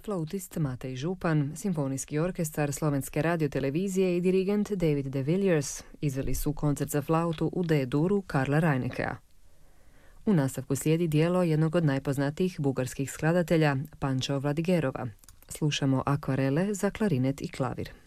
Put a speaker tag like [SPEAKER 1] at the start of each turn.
[SPEAKER 1] flautist Matej Župan, simfonijski orkestar Slovenske radiotelevizije i dirigent David de Villiers izveli su koncert za flautu u D-duru Karla Reinekea. U nastavku slijedi dijelo jednog od najpoznatijih bugarskih skladatelja, Pančo Vladigerova. Slušamo akvarele za klarinet i klavir.